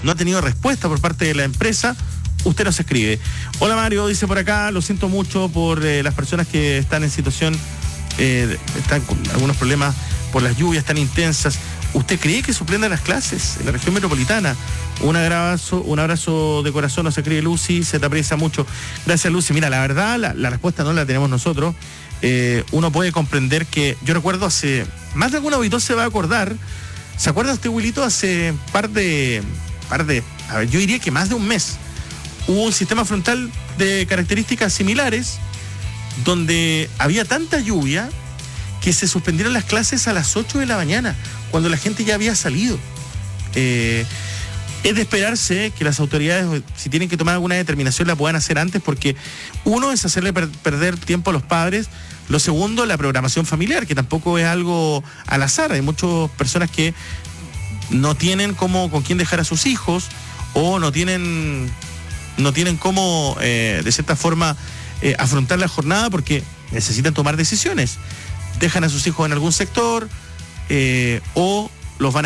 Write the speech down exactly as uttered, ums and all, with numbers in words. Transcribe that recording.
no ha tenido respuesta por parte de la empresa, usted nos escribe. Hola Mario, dice por acá, lo siento mucho por eh, las personas que están en situación, eh, están con algunos problemas por las lluvias tan intensas. ¿Usted cree que suspendan las clases en la región metropolitana? Un abrazo, un abrazo de corazón, nos escribe Lucy, se te aprecia mucho. Gracias Lucy. Mira, la verdad, la, la respuesta no la tenemos nosotros. Eh, uno puede comprender que, yo recuerdo hace, más de algún auditor se va a acordar, ¿se acuerda usted, Wilito? Hace par de, par de, a ver, yo diría que más de un mes, hubo un sistema frontal de características similares, donde había tanta lluvia que se suspendieron las clases a las ocho de la mañana, cuando la gente ya había salido. Eh, es de esperarse que las autoridades, si tienen que tomar alguna determinación, la puedan hacer antes, porque uno es hacerle per- perder tiempo a los padres. Lo segundo, la programación familiar, que tampoco es algo al azar. Hay muchas personas que no tienen cómo, con quién dejar a sus hijos, o no tienen, no tienen cómo, eh, de cierta forma, eh, afrontar la jornada, porque necesitan tomar decisiones. Dejan a sus hijos en algún sector, eh, o los van a